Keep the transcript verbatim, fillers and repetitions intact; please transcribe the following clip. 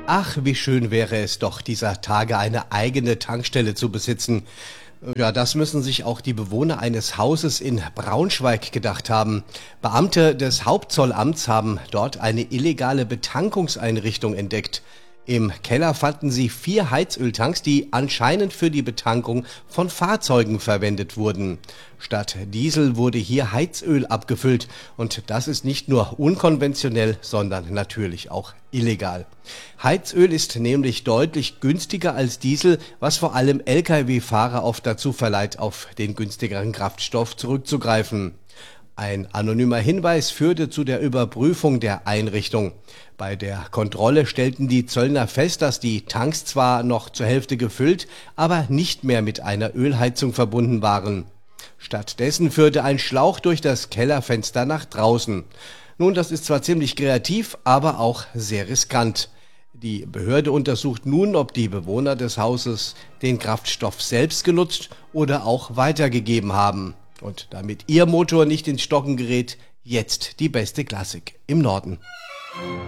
Ach, wie schön wäre es doch, dieser Tage eine eigene Tankstelle zu besitzen. Ja, das müssen sich auch die Bewohner eines Hauses in Braunschweig gedacht haben. Beamte des Hauptzollamts haben dort eine illegale Betankungseinrichtung entdeckt. Im Keller fanden sie vier Heizöltanks, die anscheinend für die Betankung von Fahrzeugen verwendet wurden. Statt Diesel wurde hier Heizöl abgefüllt und das ist nicht nur unkonventionell, sondern natürlich auch illegal. Heizöl ist nämlich deutlich günstiger als Diesel, was vor allem L K W-Fahrer oft dazu verleiht, auf den günstigeren Kraftstoff zurückzugreifen. Ein anonymer Hinweis führte zu der Überprüfung der Einrichtung. Bei der Kontrolle stellten die Zöllner fest, dass die Tanks zwar noch zur Hälfte gefüllt, aber nicht mehr mit einer Ölheizung verbunden waren. Stattdessen führte ein Schlauch durch das Kellerfenster nach draußen. Nun, das ist zwar ziemlich kreativ, aber auch sehr riskant. Die Behörde untersucht nun, ob die Bewohner des Hauses den Kraftstoff selbst genutzt oder auch weitergegeben haben. Und damit Ihr Motor nicht ins Stocken gerät, jetzt die beste Klassik im Norden.